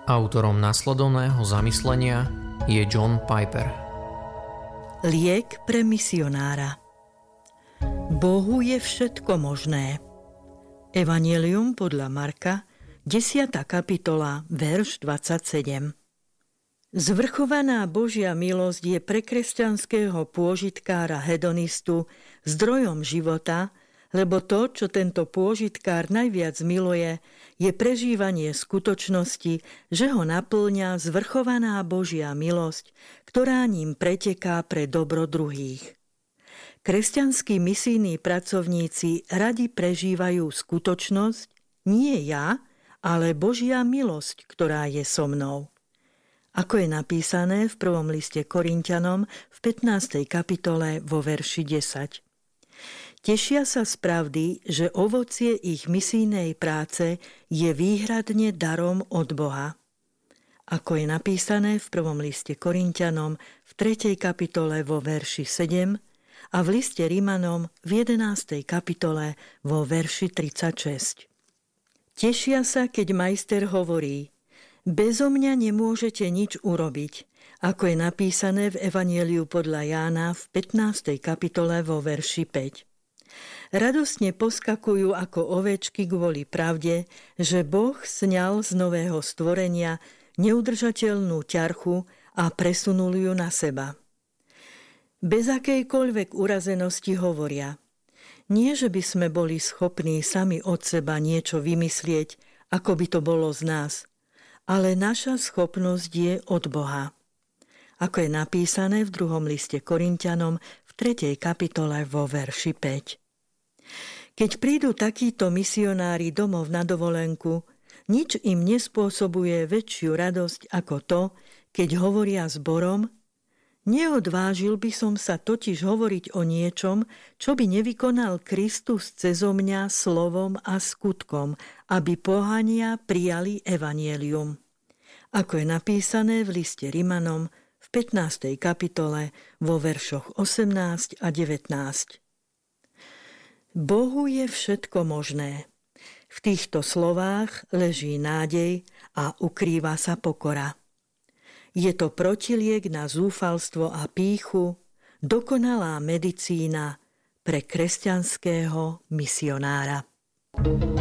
Autorom nasledovného zamyslenia je John Piper. Liek pre misionára. Bohu je všetko možné. Evanjelium podľa Marka, 10. kapitola, verš 27. Zvrchovaná Božia milosť je pre kresťanského pôžitkára hedonistu zdrojom života, lebo to, čo tento pôžitkár najviac miluje, je prežívanie skutočnosti, že ho napĺňa zvrchovaná Božia milosť, ktorá ním preteká pre dobro druhých. Kresťanskí misijní pracovníci radi prežívajú skutočnosť, nie ja, ale Božia milosť, ktorá je so mnou. Ako je napísané v 1. liste Korinťanom v 15. kapitole vo verši 10. Tešia sa z pravdy, že ovocie ich misijnej práce je výhradne darom od Boha. Ako je napísané v 1. liste Korinťanom v 3. kapitole vo verši 7 a v liste Rimanom v 11. kapitole vo verši 36. Tešia sa, keď majster hovorí: bezo mňa nemôžete nič urobiť, ako je napísané v Evanjeliu podľa Jána v 15. kapitole vo verši 5. Radostne poskakujú ako ovečky kvôli pravde, že Boh sňal z nového stvorenia neudržateľnú ťarchu a presunul ju na seba. Bez akejkoľvek urazenosti hovoria: nie, že by sme boli schopní sami od seba niečo vymyslieť, ako by to bolo z nás, ale naša schopnosť je od Boha. Ako je napísané v 2. liste Korinťanom v 3. kapitole vo verši 5. Keď prídu takíto misionári domov na dovolenku, nič im nespôsobuje väčšiu radosť ako to, keď hovoria zborom: neodvážil by som sa totiž hovoriť o niečom, čo by nevykonal Kristus cezo mňa slovom a skutkom, aby pohania prijali evanjelium. Ako je napísané v liste Rimanom v 15. kapitole vo veršoch 18 a 19. Bohu je všetko možné. V týchto slovách leží nádej a ukrýva sa pokora. Je to protiliek na zúfalstvo a pýchu, dokonalá medicína pre kresťanského misionára.